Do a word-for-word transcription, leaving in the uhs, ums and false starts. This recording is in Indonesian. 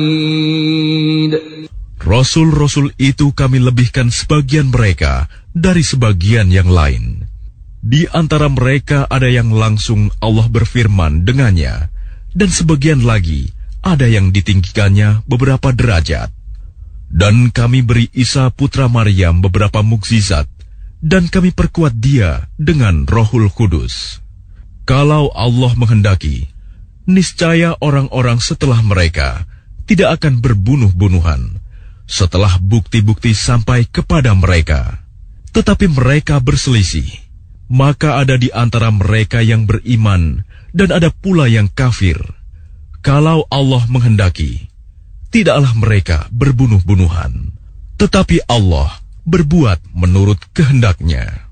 Rasul-rasul itu kami lebihkan sebagian mereka dari sebagian yang lain. Di antara mereka ada yang langsung Allah berfirman dengannya, dan sebagian lagi ada yang ditinggikannya beberapa derajat. Dan kami beri Isa putra Maryam beberapa mukjizat, dan kami perkuat dia dengan Rohul Kudus. Kalau Allah menghendaki, niscaya orang-orang setelah mereka tidak akan berbunuh-bunuhan setelah bukti-bukti sampai kepada mereka. Tetapi mereka berselisih, maka ada di antara mereka yang beriman dan ada pula yang kafir. Kalau Allah menghendaki, tidaklah mereka berbunuh-bunuhan, tetapi Allah berbuat menurut kehendaknya.